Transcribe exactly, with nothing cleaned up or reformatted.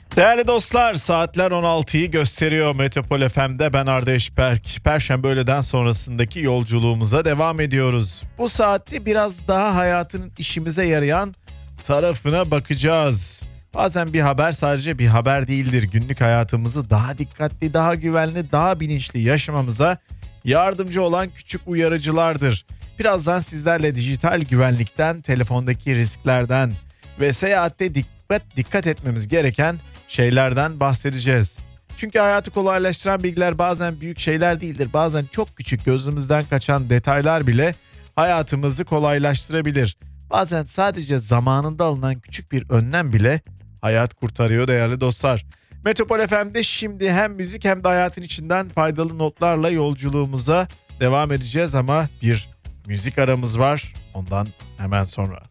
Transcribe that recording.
Değerli dostlar, saatler on altıyı gösteriyor. Metropol F M'de ben Arda Eşberk. Perşembe öğleden sonrasındaki yolculuğumuza devam ediyoruz. Bu saatte biraz daha hayatın işimize yarayan tarafına bakacağız. Bazen bir haber sadece bir haber değildir. Günlük hayatımızı daha dikkatli, daha güvenli, daha bilinçli yaşamamıza yardımcı olan küçük uyarıcılardır. Birazdan sizlerle dijital güvenlikten, telefondaki risklerden ve seyahatte dikkat dikkat etmemiz gereken şeylerden bahsedeceğiz. Çünkü hayatı kolaylaştıran bilgiler bazen büyük şeyler değildir. Bazen çok küçük, gözümüzden kaçan detaylar bile hayatımızı kolaylaştırabilir. Bazen sadece zamanında alınan küçük bir önlem bile hayat kurtarıyor değerli dostlar. Metropol F M'de şimdi hem müzik hem de hayatın içinden faydalı notlarla yolculuğumuza devam edeceğiz ama bir müzik aramız var. Ondan hemen sonra.